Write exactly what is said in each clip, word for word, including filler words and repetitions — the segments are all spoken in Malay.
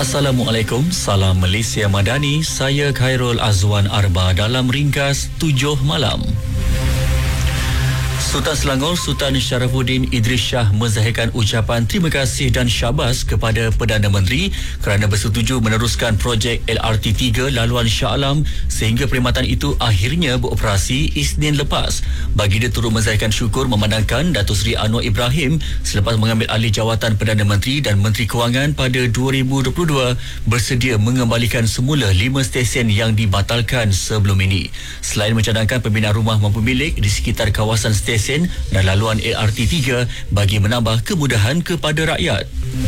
Assalamualaikum, salam Malaysia Madani. Saya Khairul Azwan Arba dalam ringkas tujuh malam. Sultan Selangor Sultan Sharafuddin Idris Shah menzahirkan ucapan terima kasih dan syabas kepada Perdana Menteri kerana bersetuju meneruskan projek L R T tiga laluan Shah Alam sehingga perkhidmatan itu akhirnya beroperasi Isnin lepas. Baginda turut menzahirkan syukur memandangkan Datuk Seri Anwar Ibrahim selepas mengambil alih jawatan Perdana Menteri dan Menteri Kewangan pada dua ribu dua puluh dua bersedia mengembalikan semula lima stesen yang dibatalkan sebelum ini. Selain mencadangkan pembinaan rumah mampu milik di sekitar kawasan stesen dan laluan L R T tiga bagi menambah kemudahan kepada rakyat.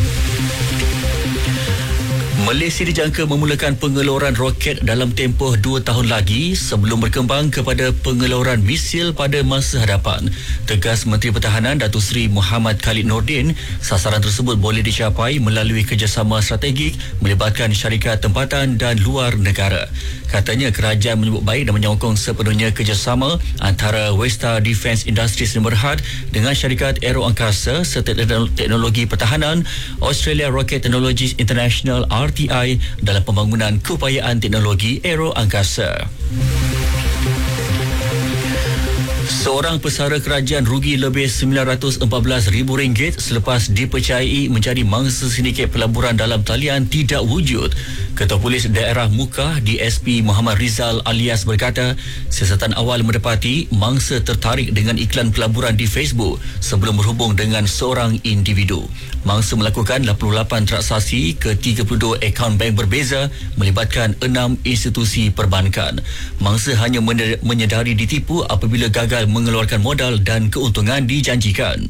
Malaysia dijangka memulakan pengeluaran roket dalam tempoh dua tahun lagi sebelum berkembang kepada pengeluaran misil pada masa hadapan. Tegas Menteri Pertahanan Datuk Seri Muhammad Khalid Nordin, sasaran tersebut boleh dicapai melalui kerjasama strategik melibatkan syarikat tempatan dan luar negara. Katanya kerajaan menyebut baik dan menyokong sepenuhnya kerjasama antara Westa Defence Industries Berhad dengan syarikat Aero Angkasa serta teknologi pertahanan Australia Rocket Technologies International R T I dalam pembangunan keupayaan teknologi aero angkasa. Seorang pesara kerajaan rugi lebih sembilan ratus empat belas ribu ringgit selepas dipercayai menjadi mangsa sindiket pelaburan dalam talian tidak wujud. Ketua Polis Daerah Mukah D S P Muhammad Rizal alias berkata, siasatan awal mendapati mangsa tertarik dengan iklan pelaburan di Facebook sebelum berhubung dengan seorang individu. Mangsa melakukan lapan puluh lapan transaksi ke tiga puluh dua akaun bank berbeza melibatkan enam institusi perbankan. Mangsa hanya menyedari ditipu apabila gagal mengeluarkan modal dan keuntungan dijanjikan.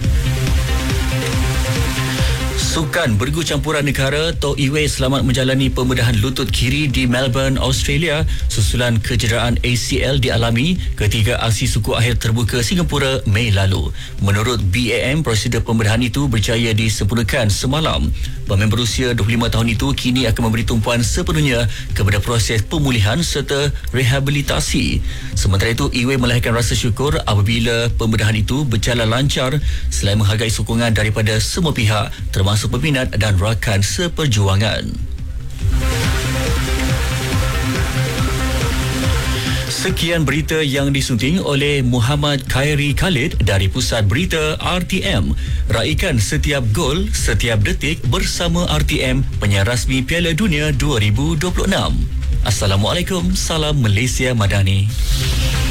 Sukan bergu campuran negara Tok Iwe selamat menjalani pembedahan lutut kiri di Melbourne, Australia susulan kecederaan A C L dialami ketika aksi suku akhir terbuka Singapura Mei lalu. Menurut B A M, prosedur pembedahan itu berjaya disempurnakan semalam. Pemain berusia dua puluh lima tahun itu kini akan memberi tumpuan sepenuhnya kepada proses pemulihan serta rehabilitasi. Sementara itu, Iwe melahirkan rasa syukur apabila pembedahan itu berjalan lancar selain menghargai sokongan daripada semua pihak termasuk peminat dan rakan seperjuangan. Sekian berita yang disunting oleh Muhammad Khairi Khalid dari Pusat Berita R T M. Raikan setiap gol, setiap detik bersama R T M, penyiar rasmi Piala Dunia dua ribu dua puluh enam. Assalamualaikum, salam Malaysia Madani.